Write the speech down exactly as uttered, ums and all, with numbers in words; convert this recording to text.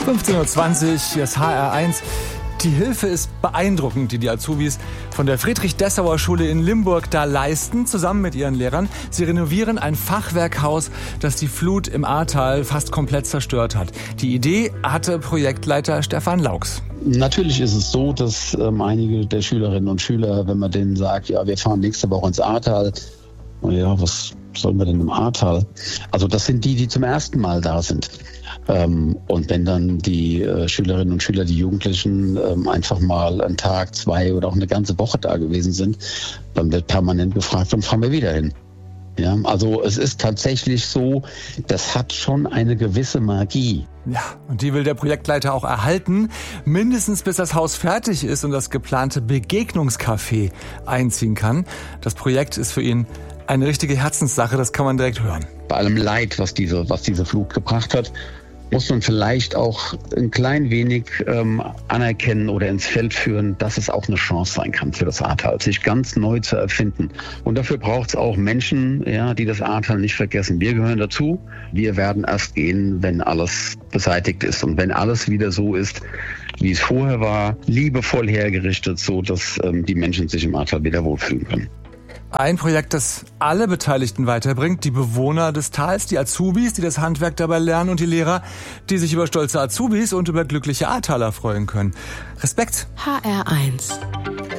fünfzehn Uhr zwanzig, hier ist H R eins. Die Hilfe ist beeindruckend, die die Azubis von der Friedrich-Dessauer-Schule in Limburg da leisten, zusammen mit ihren Lehrern. Sie renovieren ein Fachwerkhaus, das die Flut im Ahrtal fast komplett zerstört hat. Die Idee hatte Projektleiter Stefan Laux. Natürlich ist es so, dass ähm, einige der Schülerinnen und Schüler, wenn man denen sagt, ja, wir fahren nächste Woche ins Ahrtal, ja, was sollen wir denn im Ahrtal? Also das sind die, die zum ersten Mal da sind. Ähm, und wenn dann die äh, Schülerinnen und Schüler, die Jugendlichen ähm, einfach mal einen Tag, zwei oder auch eine ganze Woche da gewesen sind, dann wird permanent gefragt, wann fahren wir wieder hin? Ja, also es ist tatsächlich so, das hat schon eine gewisse Magie. Ja, und die will der Projektleiter auch erhalten, mindestens bis das Haus fertig ist und das geplante Begegnungscafé einziehen kann. Das Projekt ist für ihn eine richtige Herzenssache, das kann man direkt hören. Bei allem Leid, was diese, was diese Flut gebracht hat, muss man vielleicht auch ein klein wenig ähm, anerkennen oder ins Feld führen, dass es auch eine Chance sein kann für das Ahrtal, sich ganz neu zu erfinden. Und dafür braucht es auch Menschen, ja, die das Ahrtal nicht vergessen. Wir gehören dazu. Wir werden erst gehen, wenn alles beseitigt ist und wenn alles wieder so ist, wie es vorher war, liebevoll hergerichtet, so dass ähm, die Menschen sich im Ahrtal wieder wohlfühlen können. Ein Projekt, das alle Beteiligten weiterbringt, die Bewohner des Tals, die Azubis, die das Handwerk dabei lernen und die Lehrer, die sich über stolze Azubis und über glückliche Ahrtaler freuen können. Respekt. H R eins